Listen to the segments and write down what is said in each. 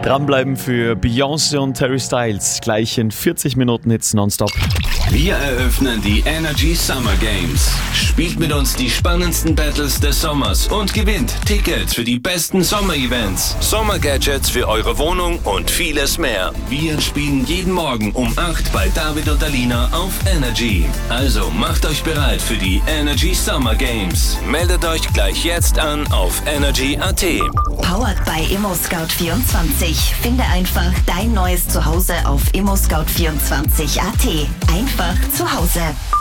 Dranbleiben für Beyoncé und Harry Styles. Gleich in 40 Minuten Hits nonstop. Wir eröffnen die Energy Summer Games. Spielt mit uns die spannendsten Battles des Sommers und gewinnt Tickets für die besten Sommer-Events, Sommer-Gadgets für eure Wohnung und vieles mehr. Wir spielen jeden Morgen um 8 bei David und Alina auf Energy. Also macht euch bereit für die Energy Summer Games. Meldet euch gleich jetzt an auf energy.at. Powered by ImmoScout24. Finde einfach dein neues Zuhause auf ImmoScout24.at. Einfach zu Hause.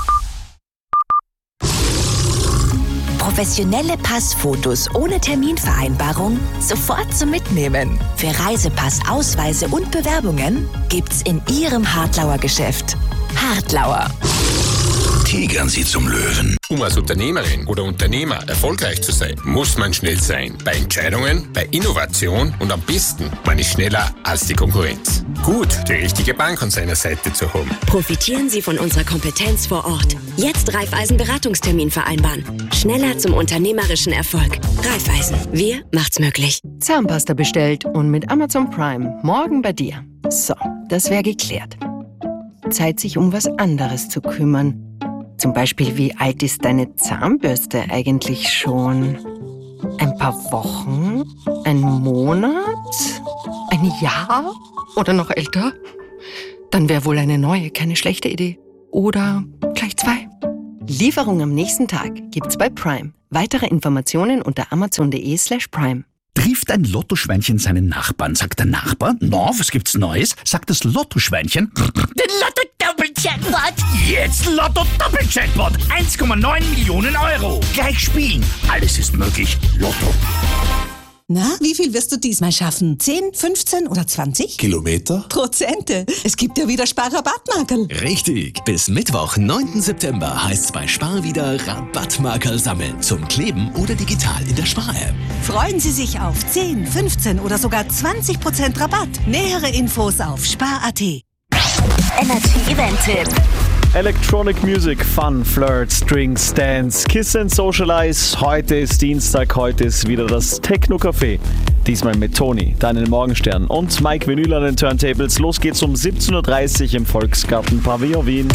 Professionelle Passfotos ohne Terminvereinbarung sofort zum Mitnehmen. Für Reisepass, Ausweise und Bewerbungen gibt's in Ihrem Hartlauer Geschäft. Hartlauer. Tigern Sie zum Löwen. Um als Unternehmerin oder Unternehmer erfolgreich zu sein, muss man schnell sein. Bei Entscheidungen, bei Innovation und am besten, man ist schneller als die Konkurrenz. Gut, die richtige Bank an seiner Seite zu haben. Profitieren Sie von unserer Kompetenz vor Ort. Jetzt Raiffeisen Beratungstermin vereinbaren. Schneller zum unternehmerischen Erfolg. Raiffeisen, wir macht's möglich. Zahnpasta bestellt und mit Amazon Prime morgen bei dir. So, das wäre geklärt. Zeit, sich um was anderes zu kümmern. Zum Beispiel, wie alt ist deine Zahnbürste eigentlich schon? Ein paar Wochen? Ein Monat? Ein Jahr? Oder noch älter? Dann wäre wohl eine neue keine schlechte Idee. Oder gleich 2. Lieferung am nächsten Tag gibt's bei Prime. Weitere Informationen unter amazon.de/prime. Trifft ein Lottoschweinchen seinen Nachbarn, sagt der Nachbar, na, was gibt's Neues? Sagt das Lottoschweinchen, den Lotto-Doppel-Jackpot! Jetzt Lotto-Doppel-Jackpot! 1,9 Millionen Euro! Gleich spielen! Alles ist möglich. Lotto. Na, wie viel wirst du diesmal schaffen? 10, 15 oder 20? Kilometer? Prozente. Es gibt ja wieder Sparrabattmarkerl. Richtig. Bis Mittwoch, 9. September heißt's bei Spar wieder Rabattmarkerl sammeln. Zum Kleben oder digital in der Spar-App. Freuen Sie sich auf 10, 15 oder sogar 20% Rabatt. Nähere Infos auf spar.at. Energy Event-Tipp. Electronic Music, Fun, Flirts, Drinks, Dance, Kiss and Socialize. Heute ist Dienstag, heute ist wieder das Techno-Café. Diesmal mit Toni, deinen Morgenstern und Mike Vinyl an den Turntables. Los geht's um 17.30 Uhr im Volksgarten Pavillon Wien.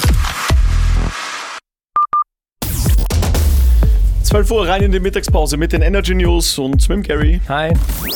12 Uhr rein in die Mittagspause mit den Energy News und mit dem Gary. Hi.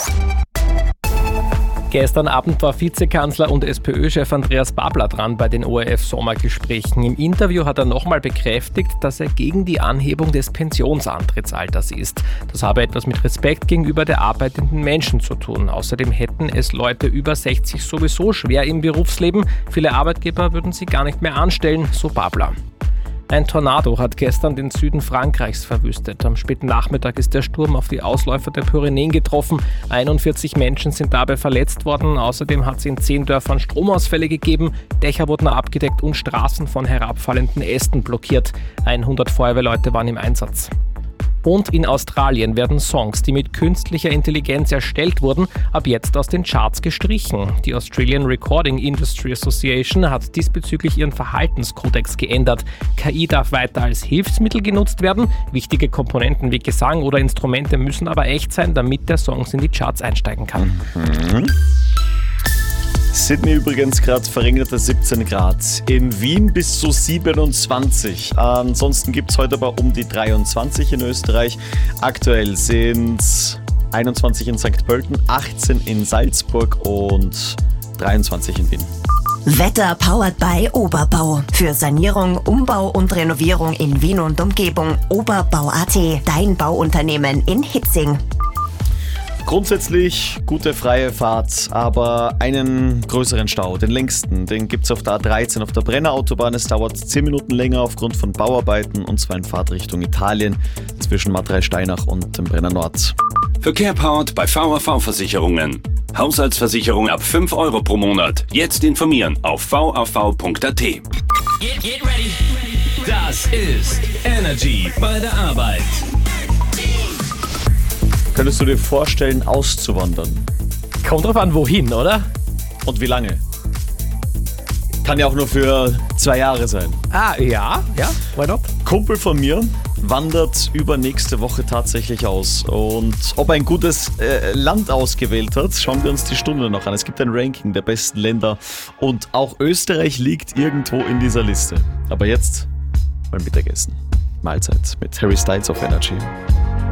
Gestern Abend war Vizekanzler und SPÖ-Chef Andreas Babler dran bei den ORF-Sommergesprächen. Im Interview hat er nochmal bekräftigt, dass er gegen die Anhebung des Pensionsantrittsalters ist. Das habe etwas mit Respekt gegenüber der arbeitenden Menschen zu tun. Außerdem hätten es Leute über 60 sowieso schwer im Berufsleben. Viele Arbeitgeber würden sie gar nicht mehr anstellen, so Babler. Ein Tornado hat gestern den Süden Frankreichs verwüstet. Am späten Nachmittag ist der Sturm auf die Ausläufer der Pyrenäen getroffen. 41 Menschen sind dabei verletzt worden. Außerdem hat es in 10 Dörfern Stromausfälle gegeben. Dächer wurden abgedeckt und Straßen von herabfallenden Ästen blockiert. 100 Feuerwehrleute waren im Einsatz. Und in Australien werden Songs, die mit künstlicher Intelligenz erstellt wurden, ab jetzt aus den Charts gestrichen. Die Australian Recording Industry Association hat diesbezüglich ihren Verhaltenskodex geändert. KI darf weiter als Hilfsmittel genutzt werden. Wichtige Komponenten wie Gesang oder Instrumente müssen aber echt sein, damit der Song in die Charts einsteigen kann. Sydney übrigens gerade verringerte 17 Grad. In Wien bis zu 27. Ansonsten gibt es heute aber um die 23 in Österreich. Aktuell sind 21 in St. Pölten, 18 in Salzburg und 23 in Wien. Wetter powered by Oberbau. Für Sanierung, Umbau und Renovierung in Wien und Umgebung. Oberbau.at, dein Bauunternehmen in Hitzing. Grundsätzlich gute freie Fahrt, aber einen größeren Stau, den längsten, den gibt es auf der A13 auf der Brennerautobahn. Es dauert 10 Minuten länger aufgrund von Bauarbeiten und zwar in Fahrtrichtung Italien zwischen Matrei-Steinach und dem Brenner Nord. Verkehr powered bei VAV-Versicherungen. Haushaltsversicherung ab 5 Euro pro Monat. Jetzt informieren auf vav.at. Get ready. Das ist Energy bei der Arbeit. Könntest du dir vorstellen, auszuwandern? Kommt drauf an, wohin, oder? Und wie lange? Kann ja auch nur für 2 Jahre sein. Ah, ja, why not? Kumpel von mir wandert übernächste Woche tatsächlich aus. Und ob ein gutes Land ausgewählt hat, schauen wir uns die Stunde noch an. Es gibt ein Ranking der besten Länder und auch Österreich liegt irgendwo in dieser Liste. Aber jetzt mal Mittagessen. Mahlzeit mit Harry Styles auf Energy.